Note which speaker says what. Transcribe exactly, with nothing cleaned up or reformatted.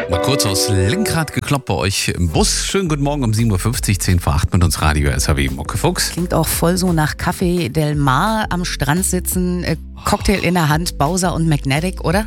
Speaker 1: Mal kurz aus Lenkrad gekloppt bei euch im Bus. Schönen guten Morgen um sieben Uhr fünfzig, zehn vor acht mit uns Radio S H W Muckefuchs.
Speaker 2: Klingt auch voll so nach Café Del Mar am Strand sitzen, äh, Cocktail in der Hand, Bowser und Magnetic, oder?